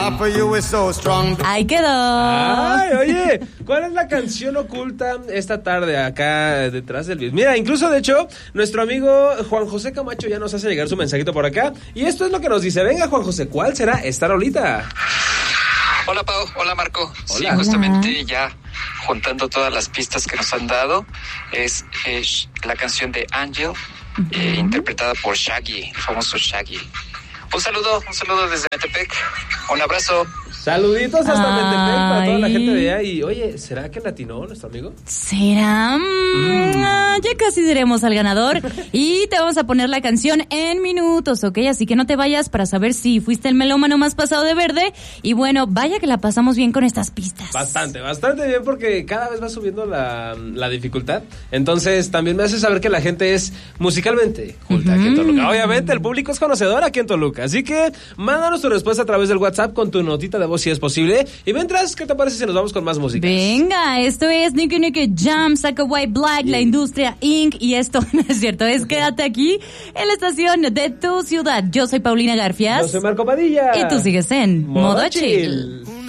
Ahí quedó. Ay, oye, ¿cuál es la canción oculta esta tarde acá detrás del video? Mira, incluso de hecho, nuestro amigo Juan José Camacho ya nos hace llegar su mensajito por acá. Y esto es lo que nos dice. Venga, Juan José, ¿cuál será esta rolita? Hola, Pau. Hola, Marco. Hola. Sí, justamente ya juntando todas las pistas que nos han dado, es la canción de Angel, interpretada por Shaggy, el famoso Shaggy. Un saludo desde Metepec. Un abrazo. Saluditos hasta Metepec para toda la gente de allá. Y oye, ¿será que latinó nuestro amigo? ¿Será? Ya casi diremos al ganador. Y te vamos a poner la canción en minutos, ¿ok? Así que no te vayas para saber si fuiste el melómano más pasado de verde. Y bueno, vaya que la pasamos bien con estas pistas. Bastante bien, porque cada vez va subiendo la dificultad. Entonces también me hace saber que la gente es musicalmente culta aquí en Toluca. Obviamente el público es conocedor aquí en Toluca. Así que mándanos tu respuesta a través del WhatsApp con tu notita de voz si es posible. Y mientras, ¿qué te parece si nos vamos con más música? Venga, esto es Nicky Nicky Jam, Saca White Black, La Industria Inc. Y esto no es cierto, es Quédate aquí en la estación de tu ciudad. Yo soy Paulina Garfias. Yo soy Marco Padilla. Y tú sigues en Modo Chill.